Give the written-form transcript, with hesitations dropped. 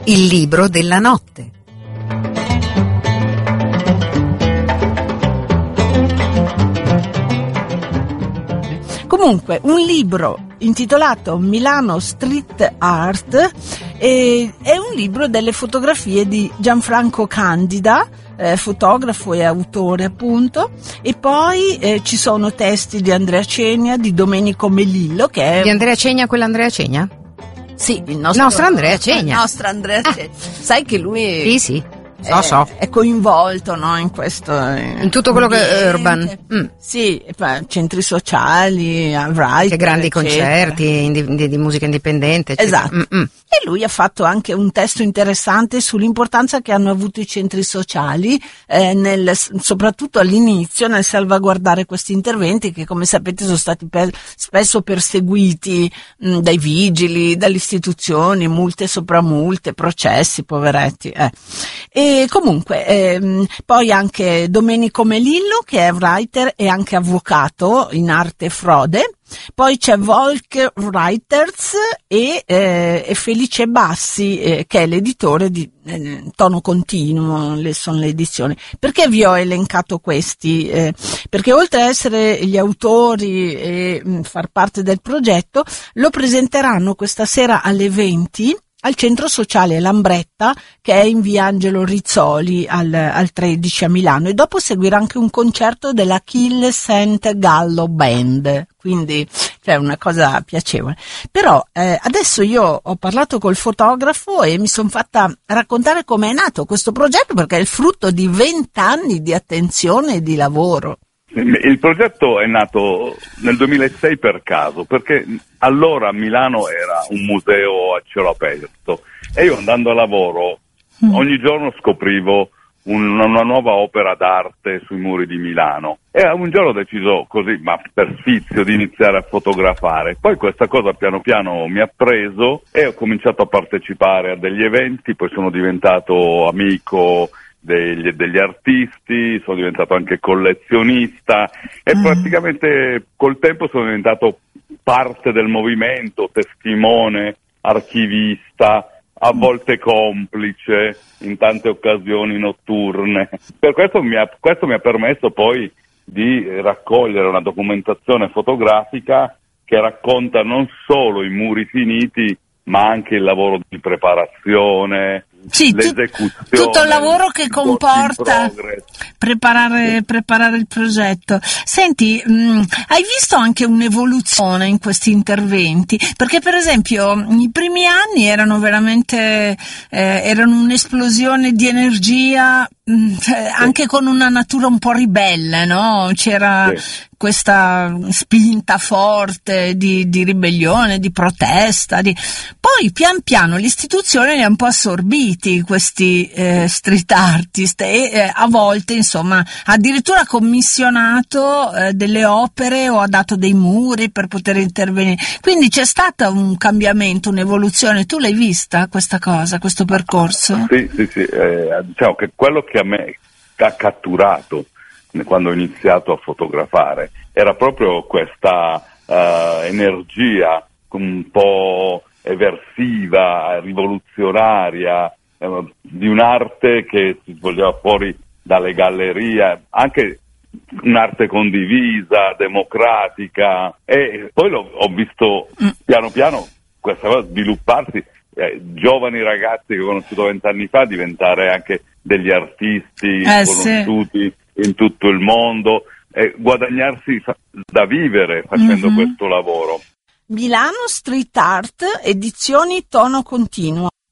Il libro della notte. Comunque, un libro intitolato Milano Street Art è un libro delle fotografie di Gianfranco Candida, fotografo e autore appunto, e poi ci sono testi di Andrea Cegna, di Domenico Melillo, che è... Di Andrea Cegna, quell'Andrea Cegna? Sì, il nostro Andrea Cegna. Il nostro Andrea Cegna. Sai che lui... Sì. È coinvolto, no, in questo in tutto quello che è urban. Sì, centri sociali, writer, che grandi eccetera. Concerti di musica indipendente, eccetera. Esatto. E lui ha fatto anche un testo interessante sull'importanza che hanno avuto i centri sociali soprattutto all'inizio, nel salvaguardare questi interventi che, come sapete, sono stati spesso perseguiti dai vigili, dalle istituzioni, multe sopra multe, processi, poveretti. E comunque poi anche Domenico Melillo, che è writer e anche avvocato in arte e frode. Poi c'è Volk Writers e Felice Bassi, che è l'editore di Tono Continuo, sono le edizioni. Perché vi ho elencato questi? Perché oltre a essere gli autori e far parte del progetto, lo presenteranno questa sera alle 20 al centro sociale Lambretta, che è in via Angelo Rizzoli al 13 a Milano, e dopo seguirà anche un concerto della Kill St. Gallo Band, quindi cioè una cosa piacevole. Però adesso io ho parlato col fotografo e mi sono fatta raccontare come è nato questo progetto, perché è il frutto di 20 anni di attenzione e di lavoro. Il progetto è nato nel 2006 per caso, perché allora Milano era un museo a cielo aperto e io, andando a lavoro, ogni giorno scoprivo una nuova opera d'arte sui muri di Milano, e un giorno ho deciso, così, ma per sfizio, di iniziare a fotografare. Poi questa cosa piano piano mi ha preso e ho cominciato a partecipare a degli eventi, poi sono diventato amico degli artisti, sono diventato anche collezionista e praticamente col tempo sono diventato parte del movimento, testimone, archivista, a volte complice in tante occasioni notturne. Per questo questo mi ha permesso poi di raccogliere una documentazione fotografica che racconta non solo i muri finiti, ma anche il lavoro di preparazione, sì, l'esecuzione, tutto il lavoro che comporta preparare il progetto. Senti, hai visto anche un'evoluzione in questi interventi? Perché per esempio i primi anni erano veramente erano un'esplosione di energia, anche con una natura un po' ribelle, no? C'era questa spinta forte di ribellione, di protesta, poi pian piano l'istituzione li ha un po' assorbiti questi street artist e a volte insomma addirittura commissionato delle opere o ha dato dei muri per poter intervenire, quindi c'è stato un cambiamento, un'evoluzione. Tu l'hai vista questa cosa, questo percorso? Sì, diciamo che quello che a me ha catturato quando ho iniziato a fotografare era proprio questa energia un po' eversiva, rivoluzionaria, di un'arte che si svolgeva fuori dalle gallerie, anche un'arte condivisa, democratica, e poi ho visto piano piano questa cosa svilupparsi, giovani ragazzi che ho conosciuto 20 anni fa diventare anche degli artisti conosciuti in tutto il mondo, e guadagnarsi da vivere facendo questo lavoro. Milano Street Art, edizioni Tono Continuo.